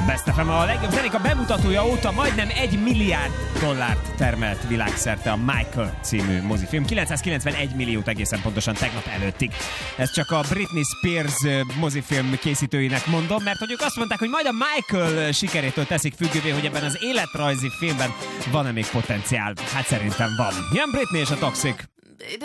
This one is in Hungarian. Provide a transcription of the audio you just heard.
Best FM a legjobb zenék a bemutatója óta majdnem $1 milliárd termelt világszerte a Michael című mozifilm. 991 milliót egészen pontosan tegnap előttig. Ez csak a Britney Spears mozifilm készítőinek mondom, mert hogy ők azt mondták, hogy majd a Michael sikerétől teszik függővé, hogy ebben az életrajzi filmben van-e még potenciál. Hát szerintem van. Jön Britney és a Toxic.